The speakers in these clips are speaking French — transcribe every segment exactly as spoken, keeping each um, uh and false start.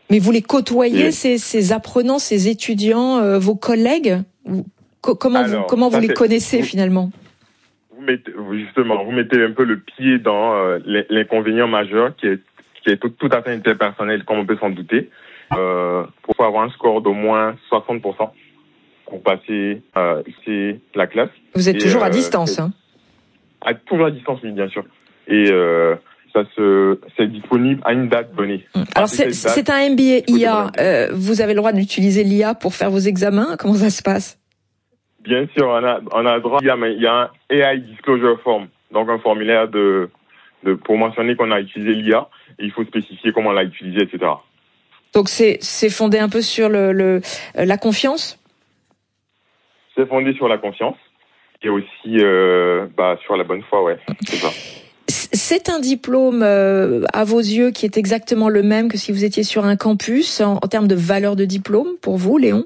Mais vous les côtoyez, Et... ces, ces apprenants, ces étudiants, euh, vos collègues vous, co- Comment Alors, vous, comment vous les connaissez vous, finalement vous mettez, Justement, vous mettez un peu le pied dans euh, l'inconvénient majeur qui est, qui est tout, tout à fait interpersonnel, comme on peut s'en douter. Euh, pour avoir un score d'au moins soixante pour cent pour passer euh, ici la classe. Vous êtes et, toujours euh, à distance, hein? À toujours à distance, oui, bien sûr. Et euh, ça se, c'est disponible à une date donnée. Alors c'est, date, c'est un M B A I A. Euh, vous avez le droit d'utiliser l'I A pour faire vos examens. Comment ça se passe? Bien sûr, on a, on a le droit. Il y a, mais il y a un A I Disclosure Form, donc un formulaire de, de pour mentionner qu'on a utilisé l'I A. Et il faut spécifier comment on l'a utilisé, et cetera. Donc c'est, c'est fondé un peu sur le, le la confiance. C'est fondé sur la confiance et aussi euh, bah, sur la bonne foi, ouais. C'est ça. C'est un diplôme, euh, à vos yeux, qui est exactement le même que si vous étiez sur un campus, en, en termes de valeur de diplôme, pour vous, Léon?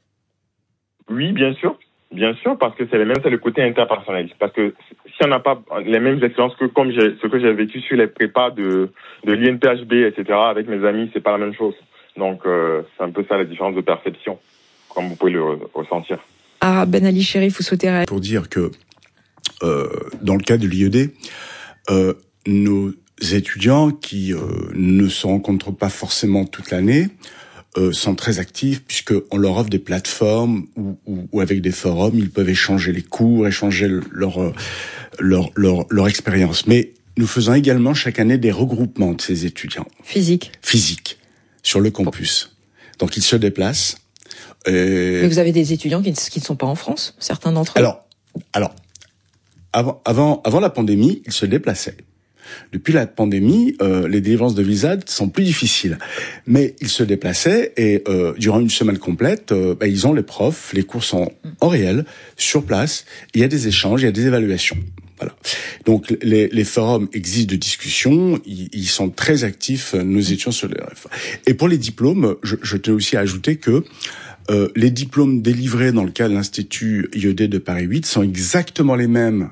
Oui, bien sûr. Bien sûr, parce que c'est le même, c'est le côté interpersonnel. Parce que si on n'a pas les mêmes expériences que comme j'ai, ce que j'ai vécu sur les prépas de, de l'I N P H B, et cetera, avec mes amis, c'est pas la même chose. Donc, euh, c'est un peu ça la différence de perception, comme vous pouvez le ressentir. Ah, Ben Ali Chérif, vous souhaitez réagir? Pour dire que, euh, dans le cas de l'I E D, euh, nos étudiants qui euh, ne se rencontrent pas forcément toute l'année euh, sont très actifs puisqu'on leur offre des plateformes où, où, où avec des forums, ils peuvent échanger les cours, échanger leur, leur, leur, leur expérience. Mais nous faisons également chaque année des regroupements de ces étudiants. Physique. Physique. Sur le campus. Donc ils se déplacent. Et... Mais vous avez des étudiants qui ne, qui ne sont pas en France, certains d'entre eux? Alors, alors, avant, avant, avant la pandémie, ils se déplaçaient. Depuis la pandémie, euh, les délivrances de visas sont plus difficiles. Mais ils se déplaçaient et euh, durant une semaine complète, euh, bah, ils ont les profs, les cours sont en réel, sur place. Il y a des échanges, il y a des évaluations. Voilà. Donc les, les forums existent de discussion, ils, ils sont très actifs, nos étudiants sur les R F. Et pour les diplômes, je, je tenais aussi à ajouter que euh, les diplômes délivrés dans le cas de l'Institut I E D de Paris huit sont exactement les mêmes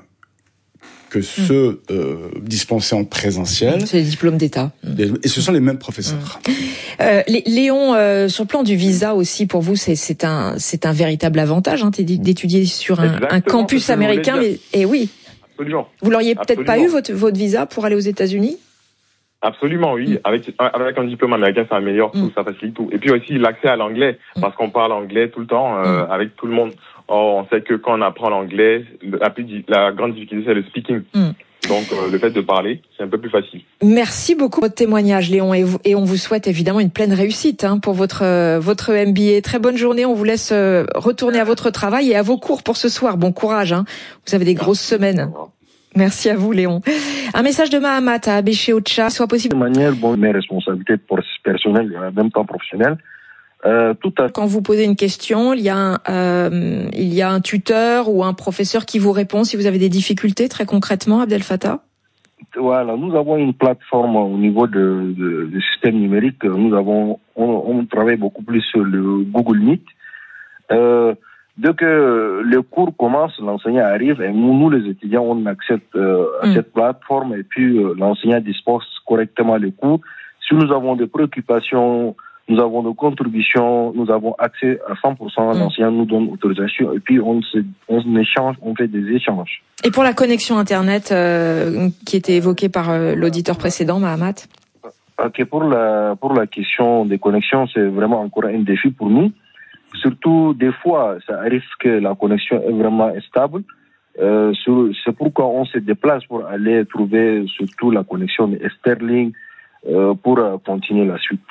que ceux euh, dispensés en présentiel. C'est les diplômes d'État. Et ce sont les mêmes professeurs. Mmh. Euh, Léon, euh, sur le plan du visa aussi, pour vous, c'est, c'est un, c'est un véritable avantage hein, d'étudier sur un, un campus américain. Mais, et oui. Absolument. Vous l'auriez peut-être Absolument. pas eu votre, votre visa pour aller aux États-Unis? Absolument, oui. Mmh. Avec, avec un diplôme américain, ça améliore tout, mmh. ça facilite tout. Et puis aussi l'accès à l'anglais, mmh. parce qu'on parle anglais tout le temps euh, mmh. avec tout le monde. Or, on sait que quand on apprend l'anglais, la, plus, la grande difficulté, c'est le speaking. Mmh. Donc, euh, le fait de parler, c'est un peu plus facile. Merci beaucoup pour votre témoignage, Léon, et, vous, et on vous souhaite évidemment une pleine réussite hein, pour votre euh, votre M B A. Très bonne journée. On vous laisse euh, retourner à votre travail et à vos cours pour ce soir. Bon courage. Hein. Vous avez des grosses semaines. Merci à vous, Léon. Un message de Mahamat à Abéché Ocha, soit possible. De manière, bon, mes responsabilités personnelles et en même temps professionnelles. Euh, tout à... Quand vous posez une question, il y a un, euh, il y a un tuteur ou un professeur qui vous répond si vous avez des difficultés, très concrètement, Abdel Fattah? Voilà, nous avons une plateforme au niveau de, de, de système numérique. Nous avons, on, on travaille beaucoup plus sur le Google Meet. Euh, dès que le cours commence, l'enseignant arrive et nous, nous les étudiants, on accepte euh, à mmh. cette plateforme et puis euh, l'enseignant dispose correctement le cours. Si nous avons des préoccupations, nous avons des contributions, nous avons accès à cent pour cent, mmh. l'enseignant nous donne autorisation et puis on, se, on échange, on fait des échanges. Et pour la connexion Internet euh, qui était évoquée par euh, l'auditeur précédent, Mahamat? Ok, pour la, pour la question des connexions, c'est vraiment encore un défi pour nous. Surtout, des fois, ça arrive que la connexion est vraiment instable. Euh, c'est pourquoi on se déplace pour aller trouver surtout la connexion de Sterling euh, pour continuer la suite.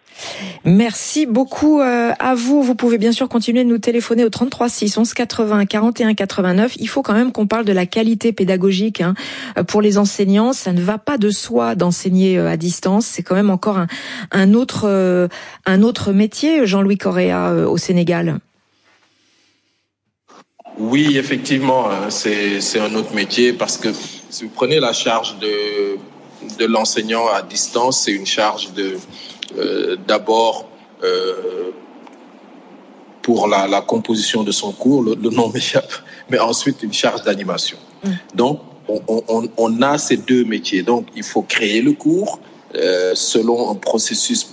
Merci beaucoup euh, à vous. Vous pouvez bien sûr continuer de nous téléphoner au trente-trois six onze quatre-vingts quarante et un quatre-vingt-neuf. Il faut quand même qu'on parle de la qualité pédagogique hein, pour les enseignants. Ça ne va pas de soi d'enseigner à distance. C'est quand même encore un, un autre euh, un autre métier, Jean-Louis Correa, euh, au Sénégal. Oui, effectivement, c'est c'est un autre métier parce que si vous prenez la charge de de l'enseignant à distance, c'est une charge de Euh, d'abord euh, pour la, la composition de son cours, le, le nom m'échappe, mais ensuite une charge d'animation. Mmh. Donc, on, on, on a ces deux métiers. Donc, il faut créer le cours euh, selon un processus